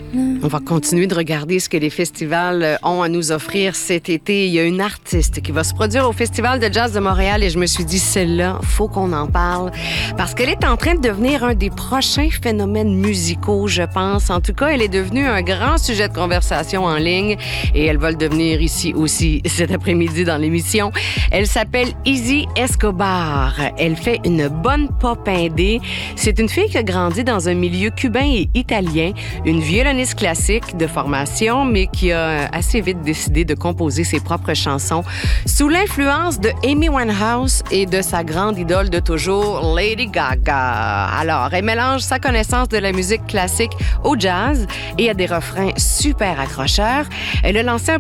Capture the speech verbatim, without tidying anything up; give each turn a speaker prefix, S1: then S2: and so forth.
S1: On va continuer de regarder ce que les festivals ont à nous offrir cet été. Il y a une artiste qui va se produire au Festival de jazz de Montréal et je me suis dit, celle-là, faut qu'on en parle parce qu'elle est en train de devenir un des prochains phénomènes musicaux, je pense. En tout cas, elle est devenue un grand sujet de conversation en ligne et elle va le devenir ici aussi cet après-midi dans l'émission. Elle s'appelle Izzy Escobar. Elle fait une bonne pop indé. C'est une fille qui a grandi dans un milieu cubain et italien, une violoniste classique de formation, mais qui a assez vite décidé de composer ses propres chansons sous l'influence de Amy Winehouse et de sa grande idole de toujours, Lady Gaga. Alors, elle mélange sa connaissance de la musique classique au jazz et a des refrains super accrocheurs. Elle a lancé un